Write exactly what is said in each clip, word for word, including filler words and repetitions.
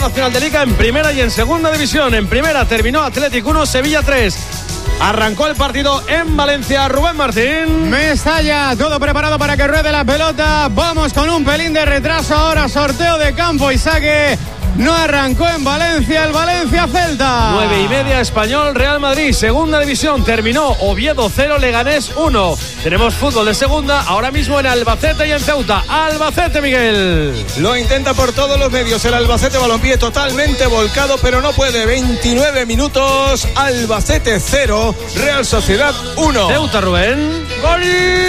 Nacional de Liga en primera y en segunda división. En primera terminó Athletic uno, Sevilla tres. Arrancó el partido en Valencia. Rubén Martín. Mestalla, todo preparado para que ruede la pelota. Vamos con un pelín de retraso ahora. Sorteo de campo y saque. No arrancó en Valencia el Valencia-Celta. Nueve y media, Español, Real Madrid. Segunda división, terminó Oviedo cero, Leganés uno. Tenemos fútbol de segunda, ahora mismo en Albacete y en Ceuta. Albacete, Miguel. Lo intenta por todos los medios el Albacete Balompié, totalmente volcado, pero no puede. veintinueve minutos, Albacete cero, Real Sociedad uno. Ceuta, Rubén. ¡Gol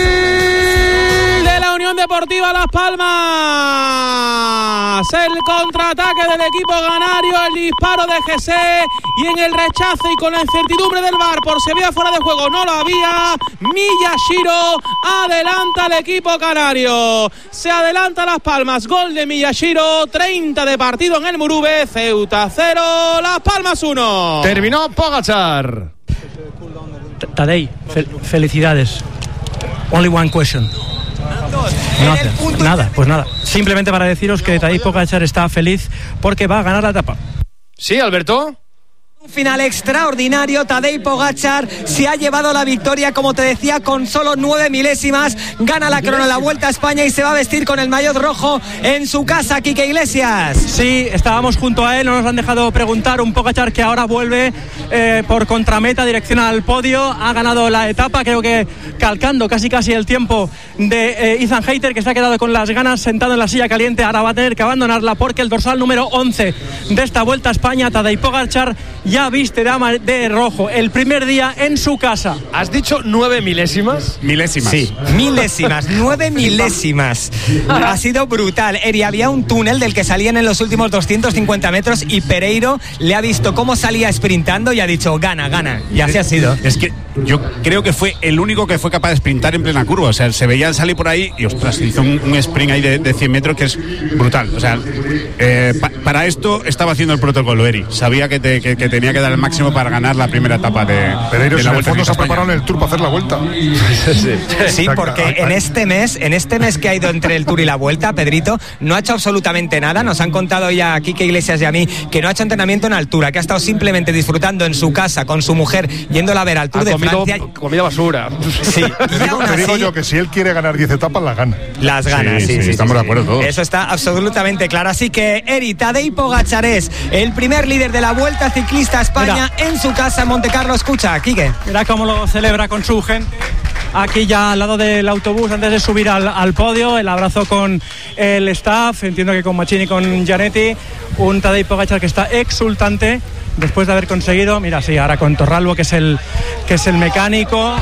de la Unión Deportiva Las Palmas! El contraataque del equipo canario, el disparo de José y en el rechazo y con la incertidumbre del V A R por si había fuera de juego, no lo había. Miyashiro adelanta al equipo canario, se adelanta Las Palmas, gol de Miyashiro, treinta de partido en el Murube. Ceuta cero, Las Palmas uno. Terminó Pogačar. Tadej, fel- felicidades. Only one question. No, nada, pues nada. Simplemente para deciros que Tadej Pogačar está feliz porque va a ganar la etapa. Sí, Alberto. Un final extraordinario. Tadej Pogačar se ha llevado la victoria, como te decía, con solo nueve milésimas. Gana la crono en la Vuelta a España y se va a vestir con el maillot rojo en su casa. Quique Iglesias. Sí, estábamos junto a él, no nos han dejado preguntar. Un Pogačar que ahora vuelve eh, por contrameta, dirección al podio. Ha ganado la etapa, creo que calcando casi casi el tiempo de eh, Ethan Hayter, que se ha quedado con las ganas sentado en la silla caliente. Ahora va a tener que abandonarla porque el dorsal número once de esta Vuelta a España, Tadej Pogačar, ya viste de, ama- de rojo el primer día en su casa. ¿Has dicho nueve milésimas? Milésimas. Sí, milésimas, nueve milésimas. Ha sido brutal. Eri, había un túnel del que salían en los últimos doscientos cincuenta metros y Pereiro le ha visto cómo salía sprintando y ha dicho, gana, gana. Y así ha sido. Es que yo creo que fue el único que fue capaz de sprintar en plena curva. O sea, se veía salir por ahí y, ostras, hizo un, un sprint ahí de, de cien metros que es brutal. O sea, eh, pa, para esto estaba haciendo el protocolo, Eri. Sabía que, te, que, que tenía que dar el máximo para ganar la primera etapa de, Pereiro, de la en el Vuelta fondo a se ha España. preparado en el Tour para hacer la Vuelta. Sí, porque en este mes, en este mes que ha ido entre el Tour y la Vuelta, Pedrito no ha hecho absolutamente nada. Nos han contado ya a Quique Iglesias y a mí que no ha hecho entrenamiento en altura, que ha estado simplemente disfrutando en su casa con su mujer, yéndola a ver al Tour Ha de comido, Francia. comida basura. Sí, Te y digo, aún te digo así, yo que si él quiere ganar diez etapas, la gana. las ganas, sí, Sí, sí, sí, sí, estamos sí, de acuerdo sí. todos. Eso está absolutamente claro. Así que Eri, Tadej Pogačar es el primer líder de la Vuelta Ciclista a España. Mira. En su casa en Montecarlo. Escucha, Quique. Mira cómo lo celebra con su gente. Aquí ya al lado del autobús antes de subir al, al podio, el abrazo con el staff, entiendo que con Machini y con Gianetti, un Tadej Pogačar que está exultante después de haber conseguido, mira, sí, ahora con Torralbo, que es el, que es el mecánico.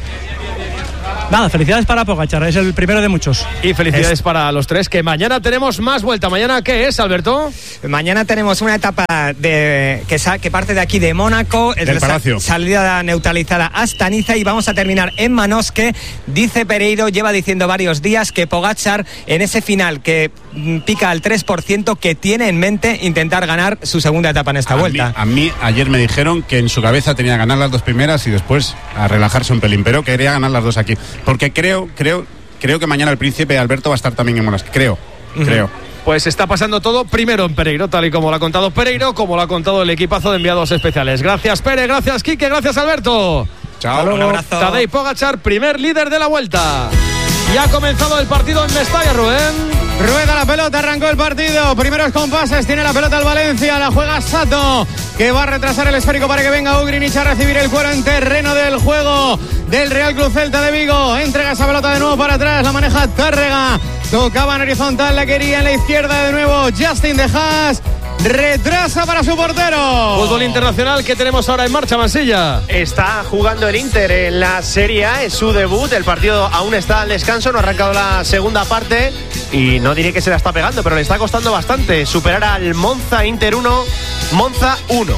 Nada, felicidades para Pogačar, es el primero de muchos. Y felicidades Es- para los tres, que mañana tenemos más Vuelta. ¿Mañana qué es, Alberto? Mañana tenemos una etapa de que, sa- que parte de aquí de Mónaco, Del sa- Palacio. salida neutralizada hasta Niza y vamos a terminar en Manosque. Dice Pereiro, lleva diciendo varios días que Pogačar en ese final que mm, pica al tres por ciento, que tiene en mente intentar ganar su segunda etapa en esta A Vuelta. mí, a mí ayer me dijeron que en su cabeza tenía que ganar las dos primeras y después a relajarse un pelín, pero quería ganar las dos aquí. Porque creo, creo, creo que mañana el príncipe Alberto va a estar también en Monas. Creo, uh-huh. creo. Pues está pasando todo primero en Pereiro, tal y como lo ha contado Pereiro, como lo ha contado el equipazo de enviados especiales. Gracias, Pere, gracias, Quique, gracias, Alberto. Chao. Un abrazo. Tadej Pogačar, primer líder de la Vuelta. Y ha comenzado el partido en Mestalla, Rubén. Rueda la pelota, arrancó el partido. Primeros compases, tiene la pelota el Valencia, la juega Sato, que va a retrasar el esférico para que venga Ugrinic a recibir el cuero en terreno del juego del Real Club Celta de Vigo. Entrega esa pelota de nuevo para atrás, la maneja Tárrega. Tocaba en horizontal, la quería en la izquierda de nuevo Justin De Haas. Retrasa para su portero. Fútbol internacional que tenemos ahora en marcha, Mansilla. Está jugando el Inter en la Serie A, es su debut, el partido aún está al descanso, no ha arrancado la segunda parte y no diré que se la está pegando, pero le está costando bastante superar al Monza. Inter uno, Monza uno.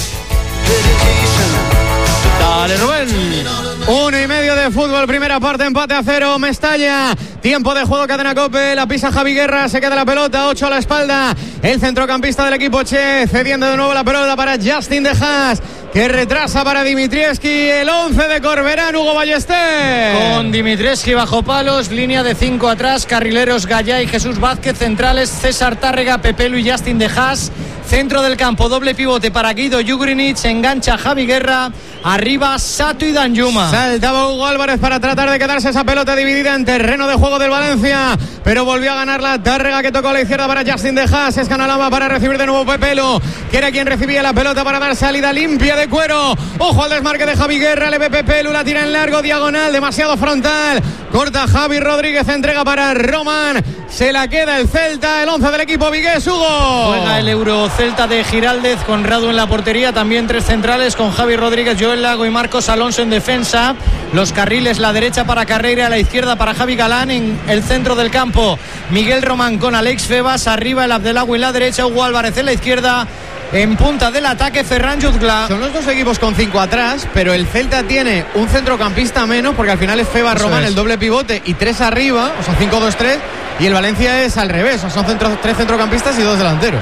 Dale, Rubén. Uno y medio de fútbol, primera parte, empate a cero, Mestalla. Tiempo de juego, cadena Cope, la pisa Javi Guerra, se queda la pelota, ocho a la espalda. El centrocampista del equipo Che, cediendo de nuevo la pelota para Justin De Haas, que retrasa para Dimitrievski, el once de Corberán, Hugo Ballester. Con Dimitrievski bajo palos, línea de cinco atrás, carrileros Gallá y Jesús Vázquez, centrales César Tárrega, Pepelu y Justin De Haas, Centro del campo, doble pivote para Guido Jugrinic, engancha Javi Guerra, arriba Sato y Danjuma. Saltaba Hugo Álvarez para tratar de quedarse esa pelota dividida en terreno de juego del Valencia, pero volvió a ganar la Tárrega, que tocó a la izquierda para Justin De Haas. Es Canalama para recibir de nuevo Pepelu, que era quien recibía la pelota para dar salida limpia de cuero. Ojo al desmarque de Javi Guerra, le ve Pepelu, la tira en largo, diagonal, demasiado frontal, corta Javi Rodríguez, entrega para Román, se la queda el Celta, el once del equipo vigués. Hugo juega el Euro Celta de Giraldez con Radu en la portería, también tres centrales con Javi Rodríguez, Joel Lago y Marcos Alonso en defensa. Los carriles, la derecha para Carreira, la izquierda para Javi Galán. En el centro del campo, Miguel Román con Alex Febas, arriba el Abdelagui en la derecha, Hugo Álvarez en la izquierda. En punta del ataque, Ferran Jutgla. Son los dos equipos con cinco atrás, pero el Celta tiene un centrocampista menos, porque al final es Febas Román el doble pivote y tres arriba, o sea, cinco dos tres, y el Valencia es al revés, o sea, son centro, tres centrocampistas y dos delanteros.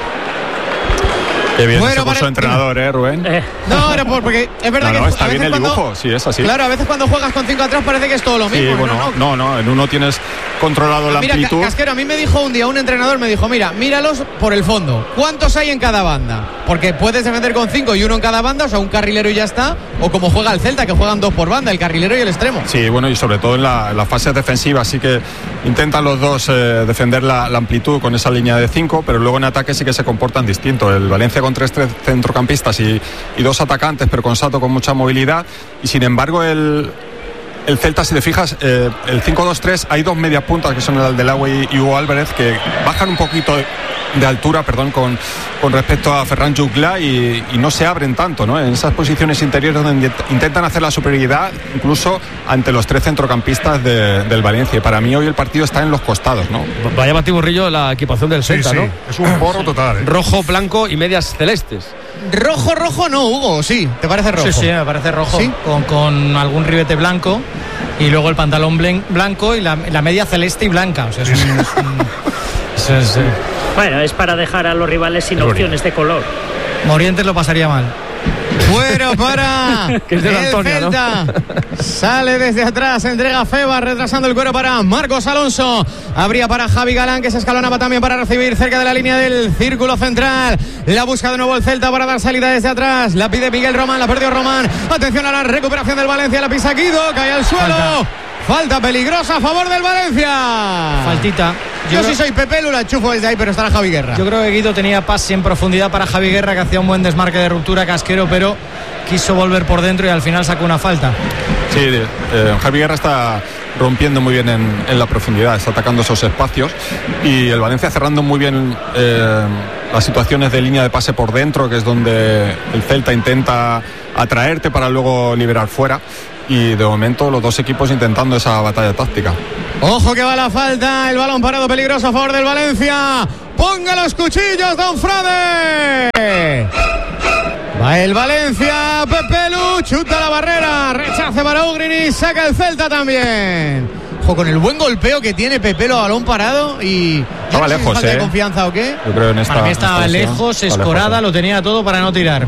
Qué bien bueno, se puso para... entrenador, ¿eh, Rubén? Eh. No, era porque es verdad no, no, que está bien el cuando... dibujo, sí, es así. Claro, a veces cuando juegas con cinco atrás parece que es todo lo mismo. Sí, bueno, no, no, no, no, en uno tienes controlado ah, la mira, amplitud. Casquero, a mí me dijo un día un entrenador, me dijo, mira, míralos por el fondo. ¿Cuántos hay en cada banda? Porque puedes defender con cinco y uno en cada banda, o sea, un carrilero y ya está. O como juega el Celta, que juegan dos por banda, el carrilero y el extremo. Sí, bueno, y sobre todo en la, en la fase defensiva, así que intentan los dos eh, defender la, la amplitud con esa línea de cinco, pero luego en ataque sí que se comportan distinto. El Valencia con tres, tres centrocampistas y, y dos atacantes, pero con Sato con mucha movilidad, y sin embargo el el Celta, si te fijas, eh, el cinco dos tres, hay dos medias puntas que son el Abdelagui y Hugo Álvarez, que bajan un poquito de altura, perdón, con, con respecto a Ferran Jutgla, y, y no se abren tanto, ¿no? En esas posiciones interiores donde intentan hacer la superioridad incluso ante los tres centrocampistas de, del Valencia. Y para mí hoy el partido está en los costados, ¿no? Vaya batiburrillo la equipación del Celta, sí, sí. ¿no? Es un porro total, ¿eh? Rojo, blanco y medias celestes. Rojo, rojo no, Hugo, sí, ¿te parece rojo? Sí, sí, me parece rojo, ¿Sí? con, con algún ribete blanco y luego el pantalón blen, blanco y la, la media celeste y blanca. O sea, es un, es un, es, es, eh. Bueno, es para dejar a los rivales sin opciones de color. Morientes lo pasaría mal. Bueno, para que es de el Antonio, Celta, ¿no? Sale desde atrás, entrega Febas, retrasando el cuero para Marcos Alonso. Abría para Javi Galán, que se escalonaba también para recibir cerca de la línea del círculo central. La busca de nuevo el Celta para dar salida desde atrás. La pide Miguel Román, la perdió Román. Atención a la recuperación del Valencia, la pisa Guido, cae al suelo. Falta, Falta peligrosa a favor del Valencia. Faltita. Yo, Yo si soy Pepelu la enchufo desde ahí, pero estará Javi Guerra. Yo creo que Guido tenía pase en profundidad para Javi Guerra, que hacía un buen desmarque de ruptura, Casquero, pero quiso volver por dentro y al final sacó una falta. Sí, eh, Javi Guerra está rompiendo muy bien en, en la profundidad, está atacando esos espacios, y el Valencia cerrando muy bien eh, las situaciones de línea de pase por dentro, que es donde el Celta intenta atraerte para luego liberar fuera. Y de momento los dos equipos intentando esa batalla táctica. Ojo que va la falta, el balón parado peligroso a favor del Valencia. Ponga los cuchillos, don Frade. Va el Valencia, Pepelu, chuta la barrera, rechace para Ugrini, saca el Celta también. Ojo con el buen golpeo que tiene Pepelu a balón parado y... Estaba no sé lejos, si falta ¿eh? de confianza o qué. Yo creo en esta, para mí estaba esta lejos, escorada, lejos, ¿eh? Lo tenía todo para no tirar.